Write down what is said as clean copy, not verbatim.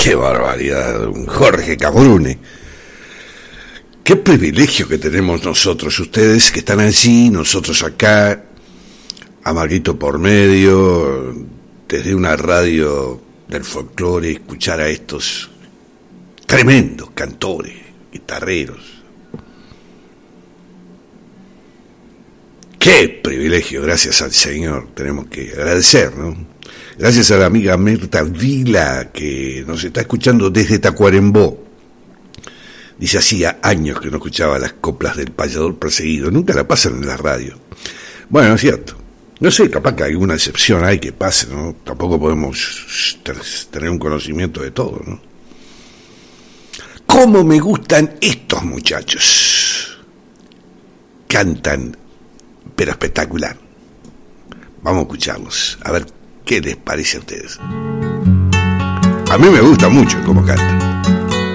Qué barbaridad, don Jorge Cabrune. Qué privilegio que tenemos nosotros, ustedes que están allí, nosotros acá, Amarguito por medio, desde una radio del folclore, escuchar a estos tremendos cantores, guitarreros. Qué privilegio, gracias al Señor, tenemos que agradecer, ¿no? Gracias a la amiga Mirta Vila, que nos está escuchando desde Tacuarembó. Dice, hacía años que no escuchaba las coplas del payador perseguido, nunca la pasan en la radio. Bueno, es cierto, no sé, capaz que alguna excepción hay que pase, ¿no? Tampoco podemos tener un conocimiento de todo, ¿no? ¿Cómo me gustan estos muchachos? Cantan, pero espectacular. Vamos a escucharlos, a ver qué les parece a ustedes. A mí me gusta mucho cómo cantan.